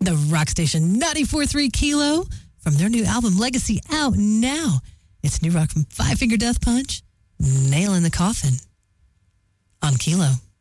The rock station 94.3 Kilo from their new album Legacy out now. It's new rock from Five Finger Death Punch, Nail in the Coffin on Kilo.